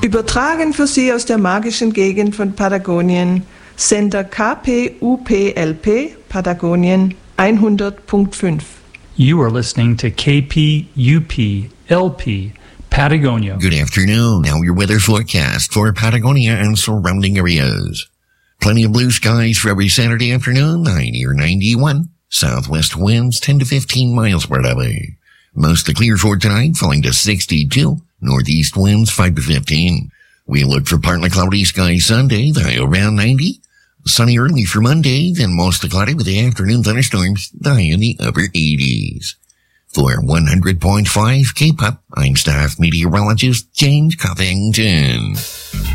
Übertragen für Sie aus der magischen Gegend von Patagonien, Sender KPUPLP, Patagonien 100.5. You are listening to KPUP-LP, Patagonia. Good afternoon. Now your weather forecast for Patagonia and surrounding areas. Plenty of blue skies for every Saturday afternoon, 90 or 91. Southwest winds 10 to 15 miles per hour. Mostly clear for tonight, falling to 62. Northeast winds 5 to 15. We look for partly cloudy skies Sunday, the high around 90. Sunny early for Monday, then mostly cloudy with the afternoon thunderstorms, the high in the upper 80s. For 100.5 K-Pop, I'm staff meteorologist James Covington.